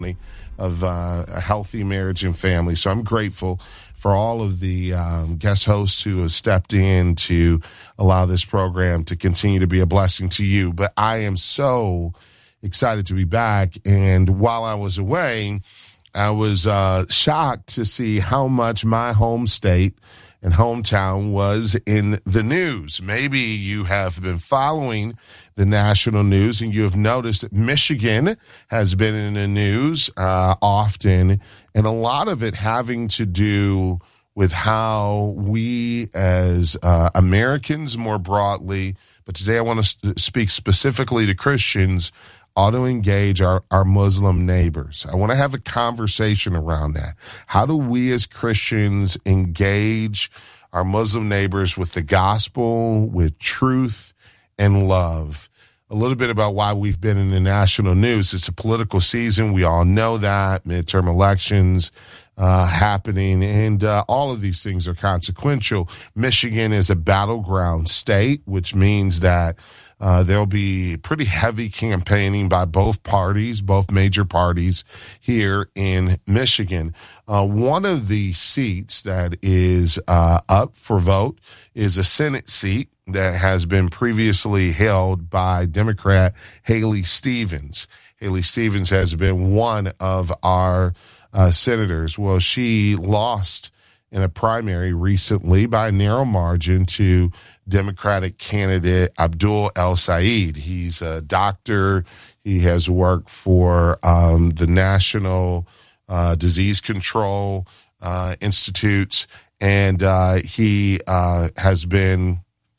of a healthy marriage and family. So I'm grateful for all of the guest hosts who have stepped in to allow this program to continue to be a blessing to you. But I am so excited to be back. And while I was away, I was shocked to see how much my home state and hometown was in the news. Maybe you have been following the national news and you have noticed that Michigan has been in the news often, and a lot of it having to do with how we as Americans more broadly, but today I want to speak specifically to Christians, ought to engage our Muslim neighbors. I want to have a conversation around that. How do we as Christians engage our Muslim neighbors with the gospel, with truth and love? A little bit about why we've been in the national news. It's a political season. We all know that. Midterm elections happening, and all of these things are consequential. Michigan is a battleground state, which means that there'll be pretty heavy campaigning by both parties, both major parties here in Michigan. One of the seats that is up for vote is a Senate seat that has been previously held by Democrat Haley Stevens. Haley Stevens has been one of our senators. Well, she lost in a primary recently by a narrow margin to Democratic candidate Abdul El-Sayed. He's a doctor. He has worked for the National Disease Control Institutes, and he has been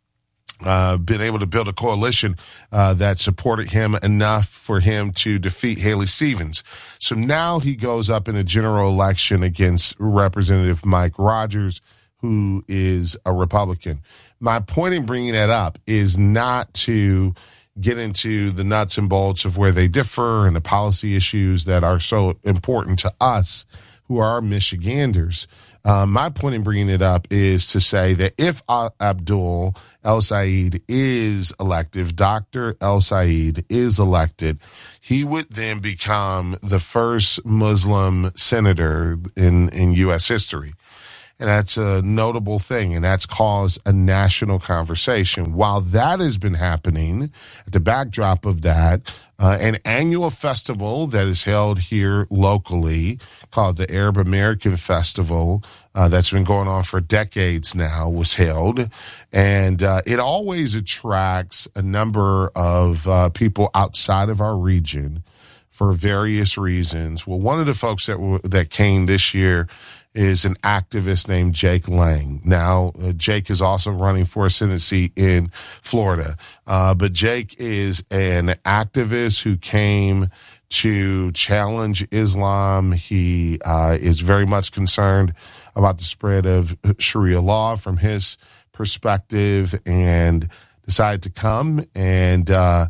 able to build a coalition that supported him enough for him to defeat Haley Stevens. So now he goes up in a general election against Representative Mike Rogers, who is a Republican. My point in bringing that up is not to get into the nuts and bolts of where they differ and the policy issues that are so important to us who are Michiganders. My point in bringing it up is to say that if Abdul El-Sayed is elected, if Dr. El-Sayed is elected, he would then become the first Muslim senator in U.S. history. And that's a notable thing, and that's caused a national conversation. While that has been happening, at the backdrop of that, an annual festival that is held here locally called the Arab American Festival that's been going on for decades now was held. And it always attracts a number of people outside of our region for various reasons. Well, one of the folks that came this year is an activist named Jake Lang. Now, Jake is also running for a Senate seat in Florida. But Jake is an activist who came to challenge Islam. He is very much concerned about the spread of Sharia law from his perspective and decided to come. And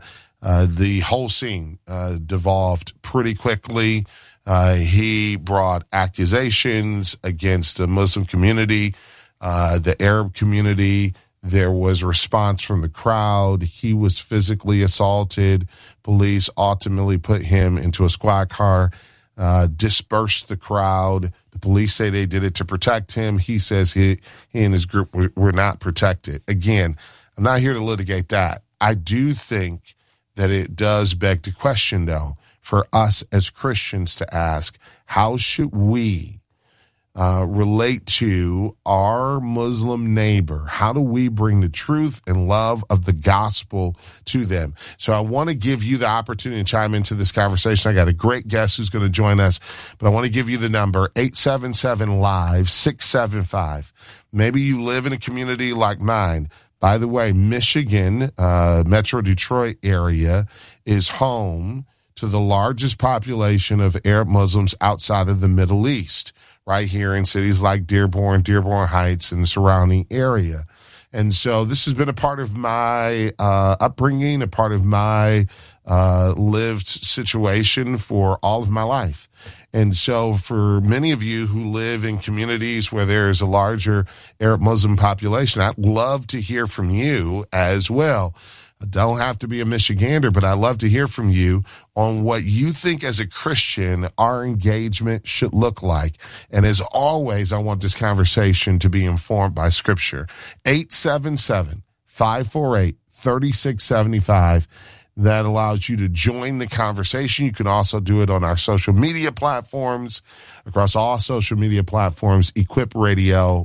the whole scene devolved pretty quickly. He brought accusations against the Muslim community, the Arab community. There was a response from the crowd. He was physically assaulted. Police ultimately put him into a squad car, dispersed the crowd. The police say they did it to protect him. He says he and his group were not protected. Again, I'm not here to litigate that. I do think that it does beg the question, though, for us as Christians to ask, how should we relate to our Muslim neighbor? How do we bring the truth and love of the gospel to them? So I want to give you the opportunity to chime into this conversation. I got a great guest who's going to join us, but I want to give you the number, 877-LIVE-675. Maybe you live in a community like mine. By the way, Michigan, Metro Detroit area is home to the largest population of Arab Muslims outside of the Middle East, right here in cities like Dearborn Heights, and the surrounding area. And so this has been a part of my upbringing, a part of my lived situation for all of my life. And so for many of you who live in communities where there is a larger Arab Muslim population, I'd love to hear from you as well. I don't have to be a Michigander, but I'd love to hear from you on what you think as a Christian our engagement should look like. And as always, I want this conversation to be informed by Scripture. 877-548-3675. That allows you to join the conversation. You can also do it on our social media platforms, across all social media platforms, Equipped Radio.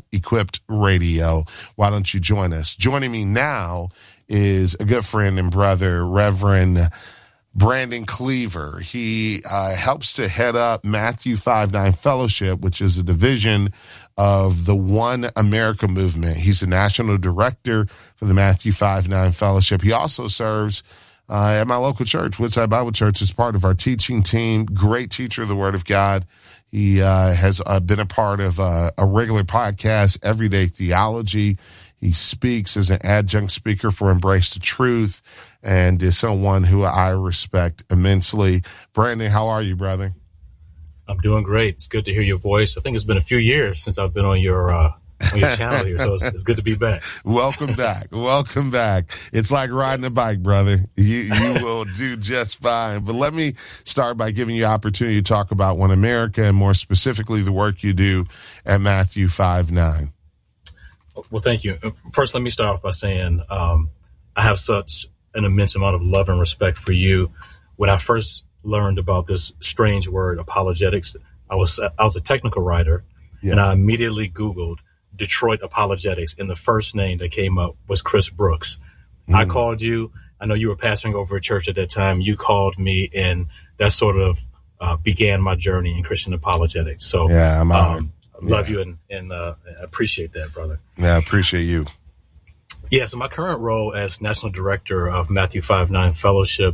Why don't you join us? Joining me now is a good friend and brother, Reverend Brandon Cleaver. He helps to head up Matthew 5-9 Fellowship, which is a division of the One America movement. He's the national director for the Matthew 5-9 Fellowship. He also serves at my local church, Woodside Bible Church, as part of our teaching team. Great teacher of the Word of God. He has been a part of a regular podcast, Everyday Theology. He speaks as an adjunct speaker for Embrace the Truth and is someone who I respect immensely. Brandon, how are you, brother? I'm doing great. It's good to hear your voice. I think it's been a few years since I've been on your channel here, so it's good to be back. Welcome back. Welcome back. It's like riding a bike, brother. You will do just fine. But let me start by giving you an opportunity to talk about One America and more specifically the work you do at Matthew 5-9. Well, thank you. First, let me start off by saying I have such an immense amount of love and respect for you. When I first learned about this strange word, apologetics, I was a technical writer, and I immediately Googled Detroit apologetics, and the first name that came up was Chris Brooks. I called you. I know you were pastoring over a church at that time. You called me, and that sort of began my journey in Christian apologetics. So I'm honored. Love you and appreciate that, brother. Yeah, I appreciate you. Yeah, so my current role as National Director of Matthew 5-9 Fellowship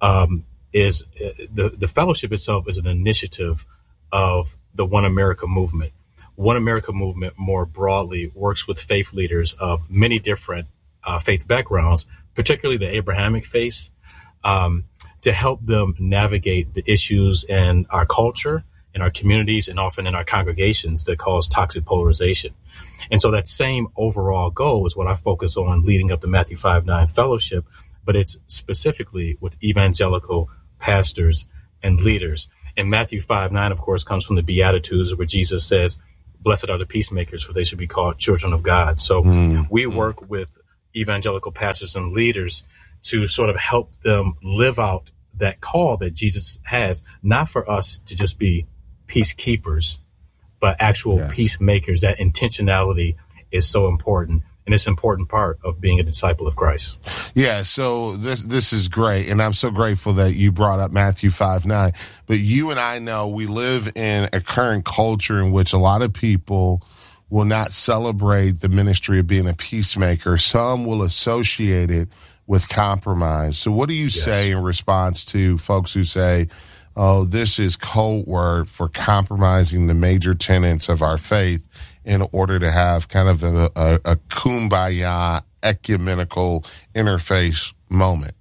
is the fellowship itself is an initiative of the One America movement. One America movement more broadly works with faith leaders of many different faith backgrounds, particularly the Abrahamic faith, to help them navigate the issues in our culture, in our communities, and often in our congregations that cause toxic polarization. And so that same overall goal is what I focus on leading up to Matthew 5-9 Fellowship, but it's specifically with evangelical pastors and leaders. And Matthew 5-9, of course, comes from the Beatitudes, where Jesus says, "Blessed are the peacemakers, for they should be called children of God." So we work with evangelical pastors and leaders to sort of help them live out that call that Jesus has, not for us to just be peacekeepers, but actual peacemakers. That intentionality is so important. And it's an important part of being a disciple of Christ. Yeah, so this is great, and I'm so grateful that you brought up Matthew 5-9. But you and I know we live in a current culture in which a lot of people will not celebrate the ministry of being a peacemaker. Some will associate it with compromise. So what do you say in response to folks who say, oh, this is code word for compromising the major tenets of our faith in order to have kind of a kumbaya ecumenical interface moment?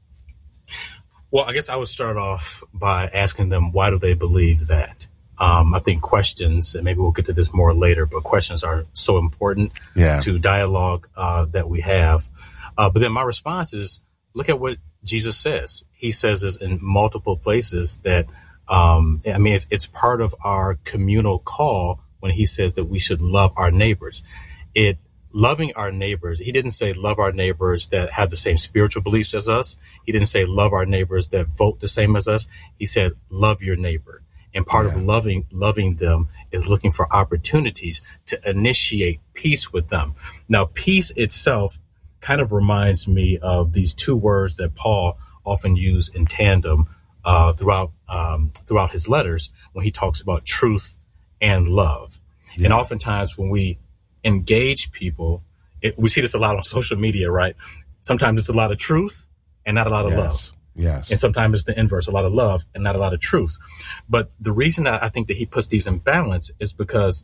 Well, I guess I would start off by asking them, why do they believe that? I think questions, and maybe we'll get to this more later, but questions are so important to dialogue that we have. But then my response is, look at what Jesus says. He says this in multiple places that, it's part of our communal call when he says that we should love our neighbors. Loving our neighbors, he didn't say love our neighbors that have the same spiritual beliefs as us. He didn't say love our neighbors that vote the same as us. He said love your neighbor. And part of loving them is looking for opportunities to initiate peace with them. Now, peace itself kind of reminds me of these two words that Paul often used in tandem throughout his letters when he talks about truth and love. And oftentimes when we engage people, we see this a lot on social media, right? Sometimes it's a lot of truth and not a lot of love. Yes. And sometimes it's the inverse, a lot of love and not a lot of truth. But the reason that I think that he puts these in balance is because,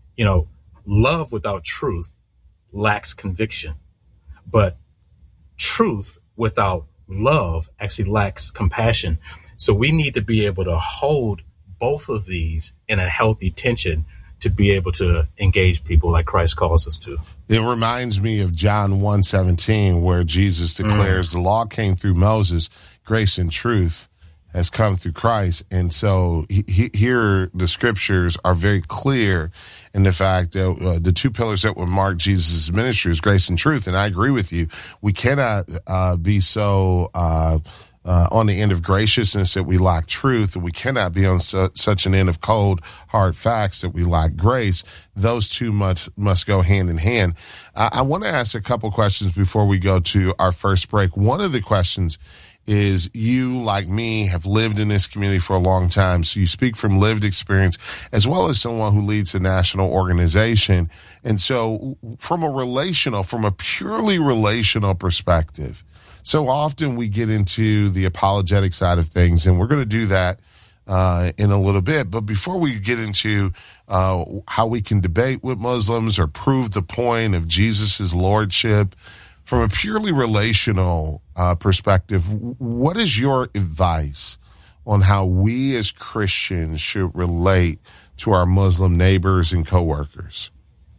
love without truth lacks conviction. But truth without love actually lacks compassion. So we need to be able to hold both of these in a healthy tension to be able to engage people like Christ calls us to. It reminds me of John 1:17, where Jesus declares the law came through Moses, grace and truth has come through Christ. And so here the scriptures are very clear in the fact that the two pillars that would mark Jesus' ministry is grace and truth. And I agree with you. We cannot be so on the end of graciousness that we lack truth, and we cannot be on such an end of cold, hard facts that we lack grace. Those two must go hand in hand. I want to ask a couple questions before we go to our first break. One of the questions is, you, like me, have lived in this community for a long time, so you speak from lived experience as well as someone who leads a national organization. And so from a purely relational perspective, so often we get into the apologetic side of things, and we're going to do that in a little bit. But before we get into how we can debate with Muslims or prove the point of Jesus' lordship, from a purely relational perspective, what is your advice on how we as Christians should relate to our Muslim neighbors and coworkers?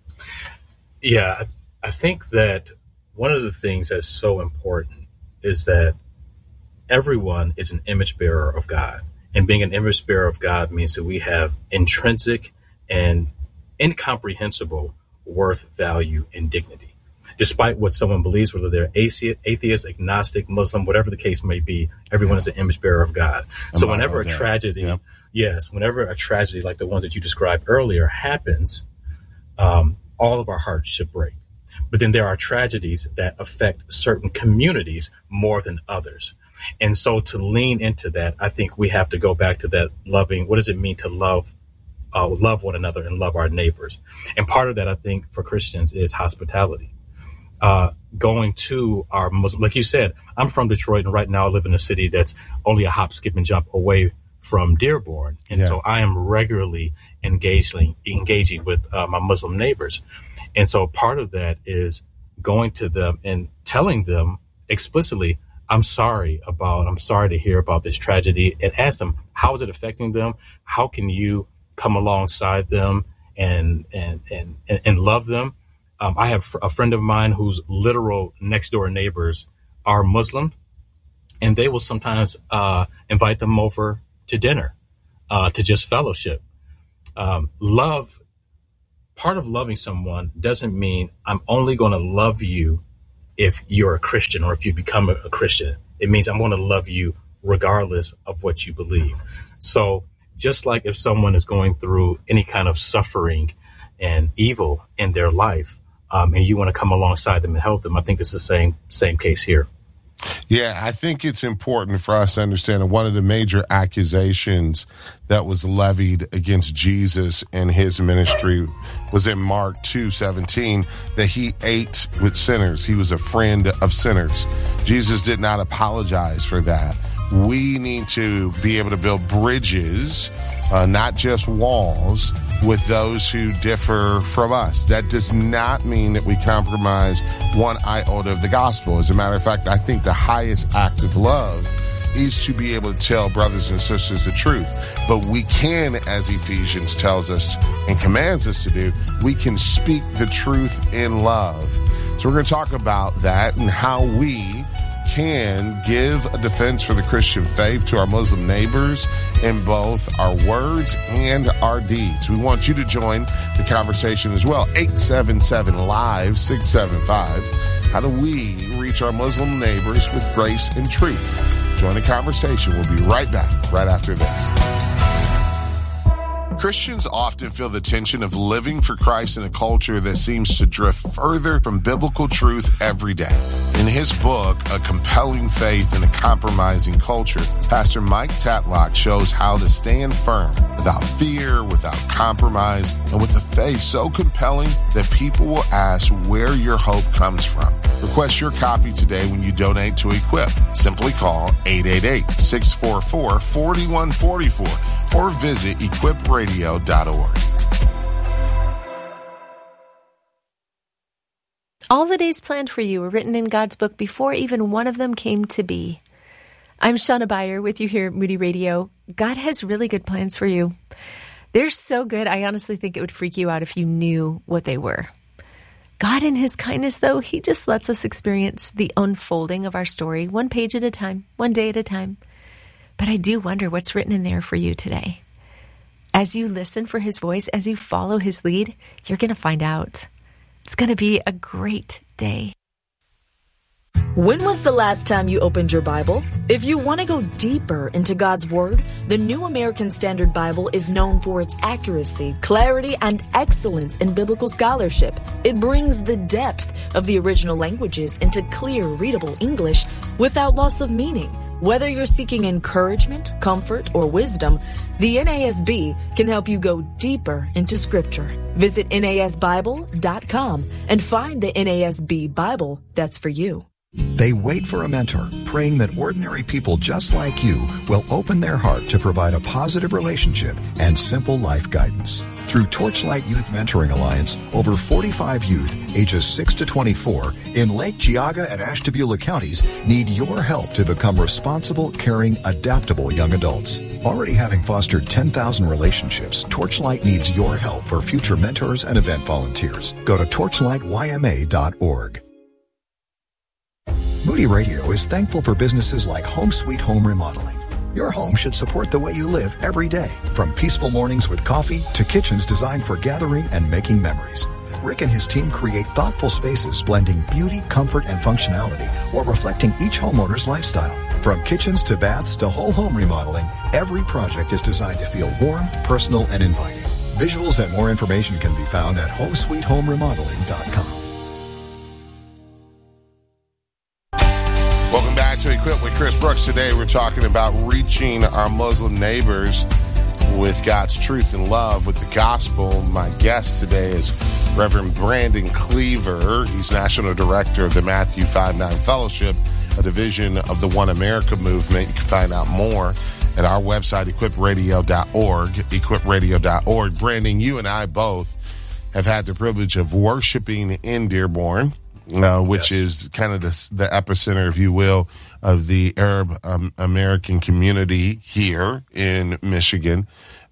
Yeah, I think that one of the things that's so important is that everyone is an image bearer of God. And being an image bearer of God means that we have intrinsic and incomprehensible worth, value, and dignity. Despite what someone believes, whether they're atheist, agnostic, Muslim, whatever the case may be, everyone is an image bearer of God. So whenever a tragedy, whenever a tragedy like the ones that you described earlier happens, all of our hearts should break. But then there are tragedies that affect certain communities more than others. And so to lean into that, I think we have to go back to that loving. What does it mean to love one another and love our neighbors? And part of that, I think, for Christians is hospitality. Going to our Muslim, like you said, I'm from Detroit, and right now I live in a city that's only a hop, skip, and jump away from Dearborn. And so I am regularly engaging with my Muslim neighbors. And so part of that is going to them and telling them explicitly, I'm sorry to hear about this tragedy, and ask them, how is it affecting them? How can you come alongside them and love them? I have a friend of mine whose literal next door neighbors are Muslim, and they will sometimes invite them over to dinner to just fellowship. Part of loving someone doesn't mean I'm only going to love you if you're a Christian or if you become a Christian. It means I'm going to love you regardless of what you believe. So just like if someone is going through any kind of suffering and evil in their life, and you want to come alongside them and help them, I think it's the same case here. Yeah, I think it's important for us to understand that one of the major accusations that was levied against Jesus and his ministry was in Mark 2:17, that he ate with sinners. He was a friend of sinners. Jesus did not apologize for that. We need to be able to build bridges, not just walls, with those who differ from us. That does not mean that we compromise one iota of the gospel. As a matter of fact, I think the highest act of love is to be able to tell brothers and sisters the truth. But we can, as Ephesians tells us and commands us to do, we can speak the truth in love. So we're going to talk about that and how we can give a defense for the Christian faith to our Muslim neighbors in both our words and our deeds. We want you to join the conversation as well. 877-LIVE-675. How do we reach our Muslim neighbors with grace and truth? Join the conversation. We'll be right back right after this. Christians often feel the tension of living for Christ in a culture that seems to drift further from biblical truth every day. In his book, A Compelling Faith in a Compromising Culture, Pastor Mike Tatlock shows how to stand firm without fear, without compromise, and with a faith so compelling that people will ask where your hope comes from. Request your copy today when you donate to Equip. Simply call 888-644-4144 or visit equipradio.org. All the days planned for you were written in God's book before even one of them came to be. I'm Shauna Beyer with you here at Moody Radio. God has really good plans for you. They're so good, I honestly think it would freak you out if you knew what they were. God, in his kindness, though, he just lets us experience the unfolding of our story, one page at a time, one day at a time. But I do wonder what's written in there for you today. As you listen for his voice, as you follow his lead, you're going to find out. It's going to be a great day. When was the last time you opened your Bible? If you want to go deeper into God's Word, the New American Standard Bible is known for its accuracy, clarity, and excellence in biblical scholarship. It brings the depth of the original languages into clear, readable English without loss of meaning. Whether you're seeking encouragement, comfort, or wisdom, the NASB can help you go deeper into Scripture. Visit NASBible.com and find the NASB Bible that's for you. They wait for a mentor, praying that ordinary people just like you will open their heart to provide a positive relationship and simple life guidance. Through Torchlight Youth Mentoring Alliance, over 45 youth, ages 6 to 24, in Lake Geauga and Ashtabula counties need your help to become responsible, caring, adaptable young adults. Already having fostered 10,000 relationships, Torchlight needs your help for future mentors and event volunteers. Go to torchlightyma.org. Moody Radio is thankful for businesses like Home Sweet Home Remodeling. Your home should support the way you live every day, from peaceful mornings with coffee to kitchens designed for gathering and making memories. Rick and his team create thoughtful spaces blending beauty, comfort, and functionality while reflecting each homeowner's lifestyle. From kitchens to baths to whole home remodeling, every project is designed to feel warm, personal, and inviting. Visuals and more information can be found at homesweethomeremodeling.com. Welcome back to Equip with Chris Brooks. Today we're talking about reaching our Muslim neighbors with God's truth and love, with the gospel. My guest today is Reverend Brandon Cleaver. He's National Director of the Matthew 5-9 Fellowship, a division of the One America movement. You can find out more at our website, equipradio.org, equipradio.org. Brandon, you and I both have had the privilege of worshiping in Dearborn. Which is kind of the epicenter, if you will, of the Arab American community here in Michigan.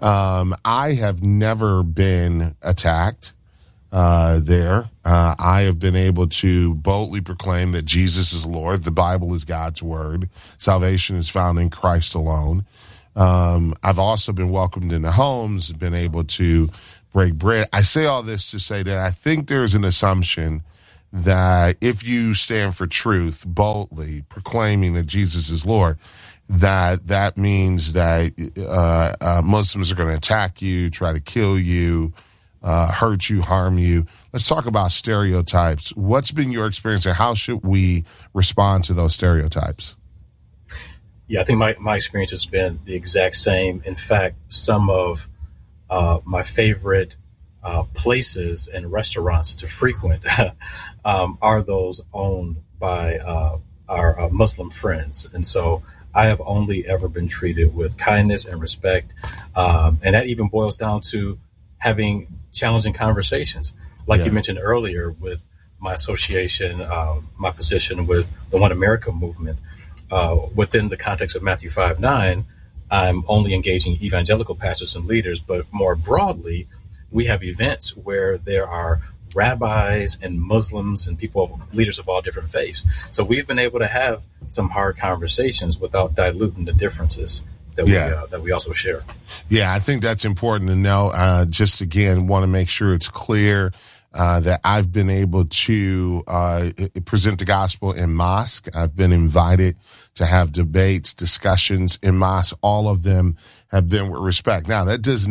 I have never been attacked there. I have been able to boldly proclaim that Jesus is Lord. The Bible is God's word. Salvation is found in Christ alone. I've also been welcomed into homes, been able to break bread. I say all this to say that I think there's an assumption that if you stand for truth boldly, proclaiming that Jesus is Lord, that means that Muslims are going to attack you, try to kill you, hurt you, harm you. Let's talk about stereotypes. What's been your experience, and how should we respond to those stereotypes? Yeah, I think my experience has been the exact same. In fact, some of my favorite places and restaurants to frequent are those owned by our Muslim friends. And so I have only ever been treated with kindness and respect. And that even boils down to having challenging conversations. Like you mentioned earlier with my association, my position with the One America movement, within the context of Matthew 5-9, I'm only engaging evangelical pastors and leaders, but more broadly, we have events where there are rabbis and Muslims and people, leaders of all different faiths. So we've been able to have some hard conversations without diluting the differences that we also share. Yeah, I think that's important to know. Just again, want to make sure it's clear that I've been able to present the gospel in mosque. I've been invited to have debates, discussions in mosque. All of them have been with respect. Now, that is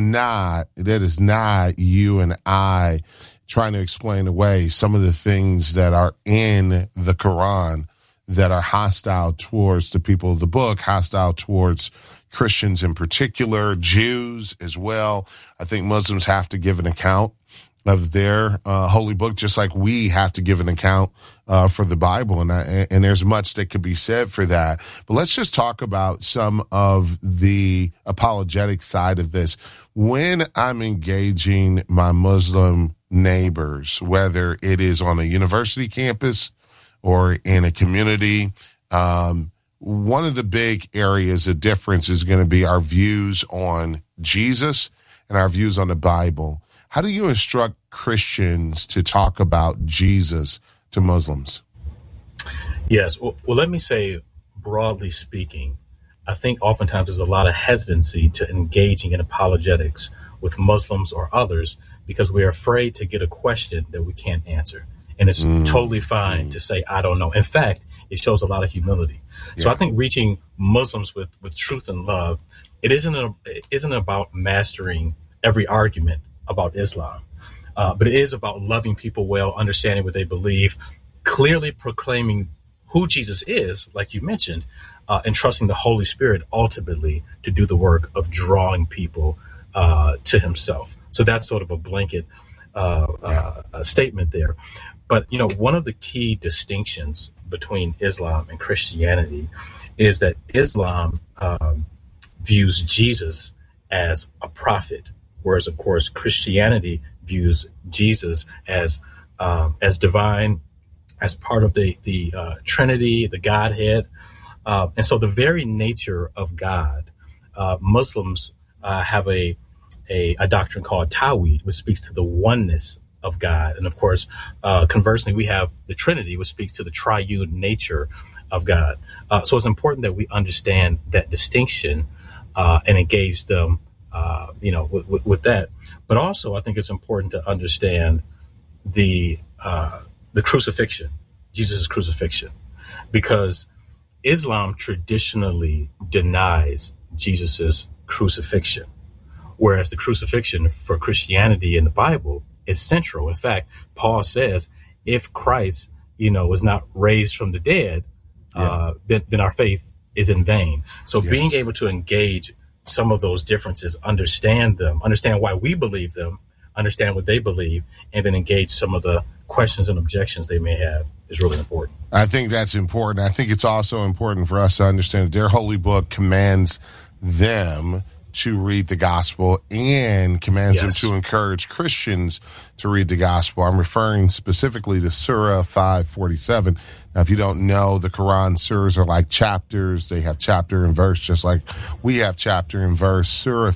not you and I trying to explain away some of the things that are in the Quran that are hostile towards the people of the book, hostile towards Christians in particular, Jews as well. I think Muslims have to give an account of their holy book, just like we have to give an account for the Bible. And there's much that could be said for that. But let's just talk about some of the apologetic side of this. When I'm engaging my Muslim neighbors, whether it is on a university campus or in a community, one of the big areas of difference is going to be our views on Jesus and our views on the Bible. How do you instruct Christians to talk about Jesus to Muslims? Yes. Well, let me say, broadly speaking, I think oftentimes there's a lot of hesitancy to engaging in apologetics with Muslims or others because we're afraid to get a question that we can't answer. And it's totally fine to say, I don't know. In fact, it shows a lot of humility. Yeah. So I think reaching Muslims with truth and love, it isn't about mastering every argument about Islam, but it is about loving people well, understanding what they believe, clearly proclaiming who Jesus is, like you mentioned, and trusting the Holy Spirit ultimately to do the work of drawing people to himself. So that's sort of a blanket statement there. But, one of the key distinctions between Islam and Christianity is that Islam views Jesus as a prophet, whereas, of course, Christianity views Jesus as divine, as part of the Trinity, the Godhead. And so the very nature of God, Muslims have a doctrine called Tawhid, which speaks to the oneness of God. And of course, conversely, we have the Trinity, which speaks to the triune nature of God. So it's important that we understand that distinction and engage them, with that. But also, I think it's important to understand the crucifixion, Jesus' crucifixion, because Islam traditionally denies Jesus' crucifixion, whereas the crucifixion for Christianity in the Bible is central. In fact, Paul says, if Christ, was not raised from the dead, then our faith is in vain. So being able to engage some of those differences, understand them, understand why we believe them, understand what they believe, and then engage some of the questions and objections they may have is really important. I think that's important. I think it's also important for us to understand that their holy book commands them to read the gospel and commands them to encourage Christians to read the gospel. I'm referring specifically to Surah 547. Now, if you don't know, the Quran surahs are like chapters. They have chapter and verse, just like we have chapter and verse. Surah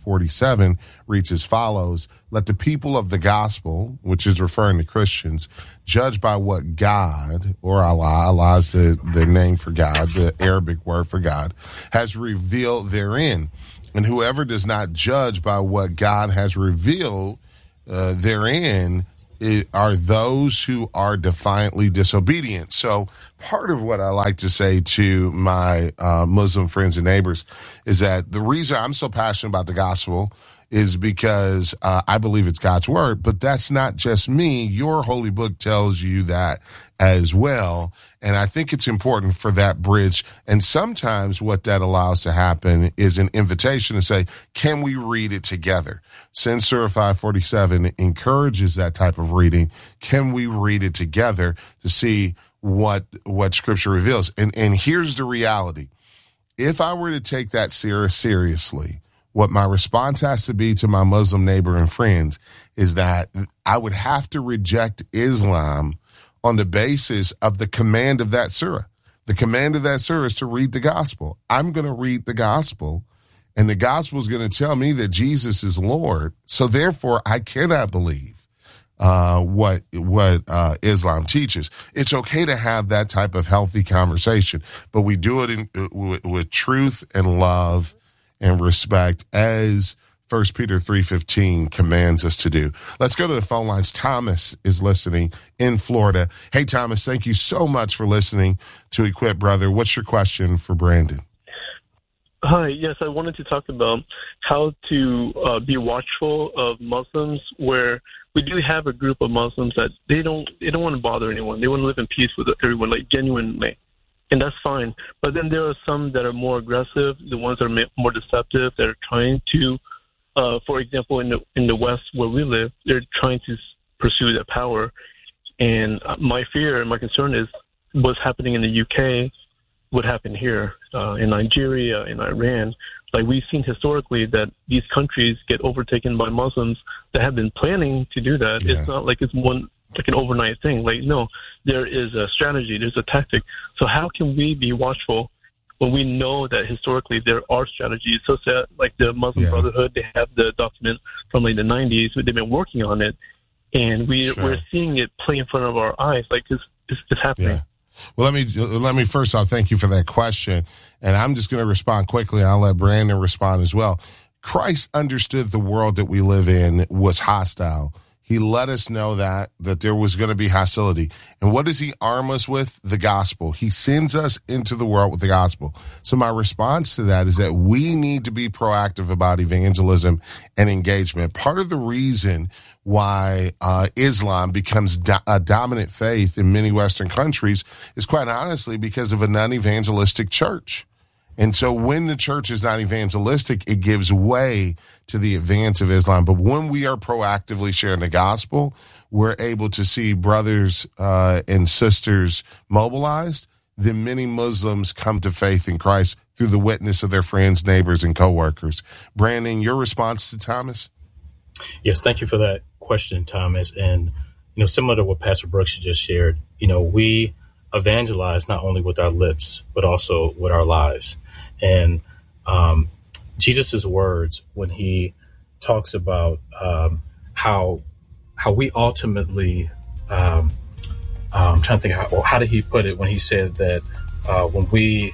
547 reads as follows: let the people of the gospel, which is referring to Christians, judge by what God, or Allah is the name for God, the Arabic word for God, has revealed therein. And whoever does not judge by what God has revealed therein are those who are defiantly disobedient. So part of what I like to say to my Muslim friends and neighbors is that the reason I'm so passionate about the gospel is because I believe it's God's word, but that's not just me. Your holy book tells you that as well. And I think it's important for that bridge. And sometimes what that allows to happen is an invitation to say, can we read it together? Since Surah 547 encourages that type of reading, can we read it together to see what Scripture reveals? And here's the reality. If I were to take that surah seriously, what my response has to be to my Muslim neighbor and friends is that I would have to reject Islam on the basis of the command of that surah. The command of that surah is to read the gospel. I'm going to read the gospel, and the gospel is going to tell me that Jesus is Lord. So therefore, I cannot believe what Islam teaches. It's okay to have that type of healthy conversation, but we do it with truth and love and respect, as 1 Peter 3:15 commands us to do. Let's go to the phone lines. Thomas is listening in Florida. Hey, Thomas, thank you so much for listening to Equip Brother. What's your question for Brandon? Hi, yes, I wanted to talk about how to be watchful of Muslims, where we do have a group of Muslims that they don't want to bother anyone. They want to live in peace with everyone, like genuinely. And that's fine. But then there are some that are more aggressive, the ones that are more deceptive, that are trying to, for example, in the West where we live, they're trying to pursue that power. And my fear and my concern is what's happening in the UK would happen here, in Nigeria, in Iran. Like, we've seen historically that these countries get overtaken by Muslims that have been planning to do that. Yeah. It's not like it's like an overnight thing. Like, no, there is a strategy, there's a tactic. So how can we be watchful when we know that historically there are strategies, so that like the Muslim Brotherhood, they have the document from like the 90s, but they've been working on it, and we're seeing it play in front of our eyes, like it's happening. Yeah. Well, let me first off thank you for that question, and I'm just going to respond quickly. I'll let Brandon respond as well. Christ understood the world that we live in was hostile. He let us know that there was going to be hostility. And what does he arm us with? The gospel. He sends us into the world with the gospel. So my response to that is that we need to be proactive about evangelism and engagement. Part of the reason why Islam becomes a dominant faith in many Western countries is quite honestly because of a non-evangelistic church. And so when the church is not evangelistic, it gives way to the advance of Islam. But when we are proactively sharing the gospel, we're able to see brothers and sisters mobilized. Then many Muslims come to faith in Christ through the witness of their friends, neighbors, and coworkers. Brandon, your response to Thomas? Yes, thank you for that question, Thomas. And, similar to what Pastor Brooks just shared, we evangelize not only with our lips, but also with our lives. And Jesus' words when he talks about how we ultimately, I'm trying to think, how did he put it when he said that when we,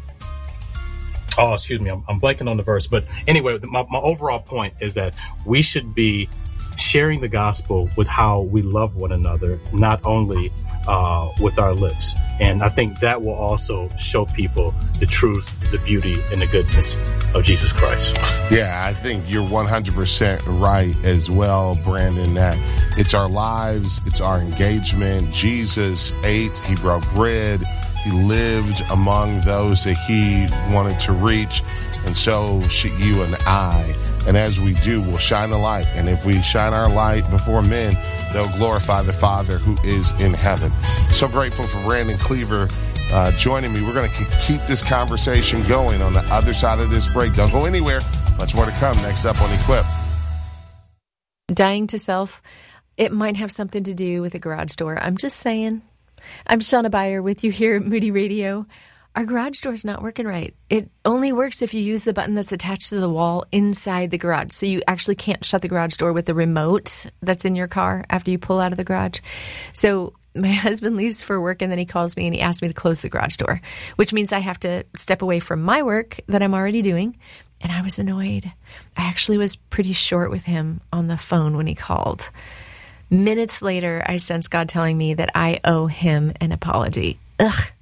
excuse me, I'm blanking on the verse. But anyway, my overall point is that we should be sharing the gospel with how we love one another, not only with our lips. And I think that will also show people the truth, the beauty, and the goodness of Jesus Christ. Yeah, I think you're 100% right as well, Brandon, that it's our lives, it's our engagement. Jesus ate, he broke bread, he lived among those that he wanted to reach, and so should you and I. And as we do, we'll shine a light. And if we shine our light before men, they'll glorify the Father who is in heaven. So grateful for Brandon Cleaver joining me. We're going to keep this conversation going on the other side of this break. Don't go anywhere. Much more to come next up on Equip. Dying to self, it might have something to do with a garage door. I'm just saying. I'm Shauna Beyer with you here at Moody Radio. Our garage door is not working right. It only works if you use the button that's attached to the wall inside the garage. So you actually can't shut the garage door with the remote that's in your car after you pull out of the garage. So my husband leaves for work and then he calls me and he asks me to close the garage door, which means I have to step away from my work that I'm already doing. And I was annoyed. I actually was pretty short with him on the phone when he called. Minutes later, I sensed God telling me that I owe him an apology. Ugh.